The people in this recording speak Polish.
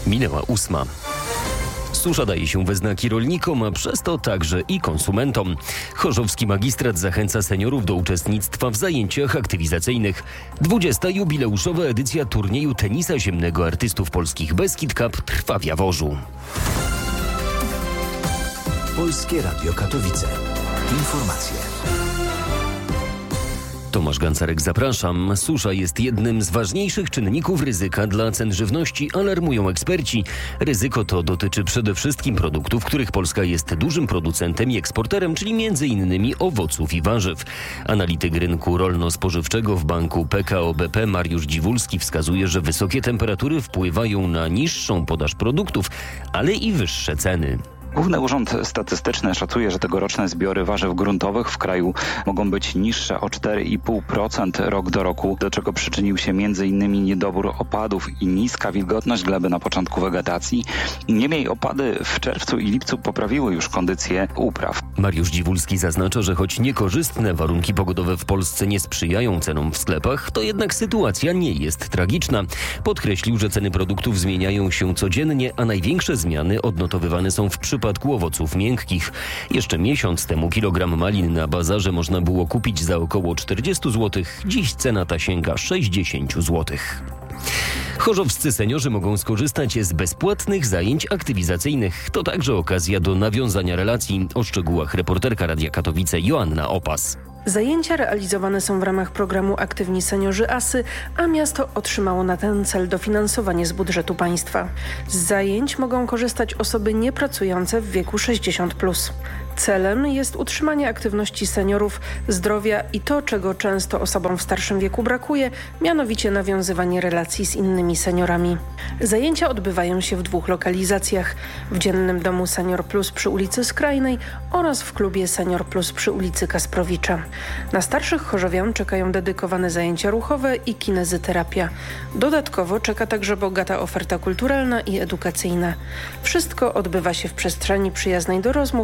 Minęła 8. Susza daje się we znaki rolnikom, a przez to także i konsumentom. Chorzowski magistrat zachęca seniorów do uczestnictwa w zajęciach aktywizacyjnych. 20. jubileuszowa edycja turnieju tenisa ziemnego artystów polskich Beskid Cup trwa w Jaworzu. Polskie Radio Katowice. Informacje. Tomasz Gancarek, zapraszam. Susza jest jednym z ważniejszych czynników ryzyka dla cen żywności, alarmują eksperci. Ryzyko to dotyczy przede wszystkim produktów, których Polska jest dużym producentem i eksporterem, czyli m.in. owoców i warzyw. Analityk rynku rolno-spożywczego w banku PKO BP Mariusz Dziwulski wskazuje, że wysokie temperatury wpływają na niższą podaż produktów, ale i wyższe ceny. Główny Urząd Statystyczny szacuje, że tegoroczne zbiory warzyw gruntowych w kraju mogą być niższe o 4,5% rok do roku, do czego przyczynił się m.in. niedobór opadów i niska wilgotność gleby na początku wegetacji. Niemniej opady w czerwcu i lipcu poprawiły już kondycję upraw. Mariusz Dziwulski zaznacza, że choć niekorzystne warunki pogodowe w Polsce nie sprzyjają cenom w sklepach, to jednak sytuacja nie jest tragiczna. Podkreślił, że ceny produktów zmieniają się codziennie, a największe zmiany odnotowywane są w przypadku owoców miękkich. Jeszcze miesiąc temu kilogram malin na bazarze można było kupić za około 40 zł. Dziś cena ta sięga 60 zł. Chorzowscy seniorzy mogą skorzystać z bezpłatnych zajęć aktywizacyjnych. To także okazja do nawiązania relacji. O szczegółach reporterka Radia Katowice Joanna Opas. Zajęcia realizowane są w ramach programu Aktywni Seniorzy ASY, a miasto otrzymało na ten cel dofinansowanie z budżetu państwa. Z zajęć mogą korzystać osoby niepracujące w wieku 60+. Celem jest utrzymanie aktywności seniorów, zdrowia i to, czego często osobom w starszym wieku brakuje, mianowicie nawiązywanie relacji z innymi seniorami. Zajęcia odbywają się w 2 lokalizacjach: w Dziennym Domu Senior Plus przy ulicy Skrajnej oraz w klubie Senior Plus przy ulicy Kasprowicza. Na starszych chorzowian czekają dedykowane zajęcia ruchowe i kinezyterapia. Dodatkowo czeka także bogata oferta kulturalna i edukacyjna. Wszystko odbywa się w przestrzeni przyjaznej do rozmów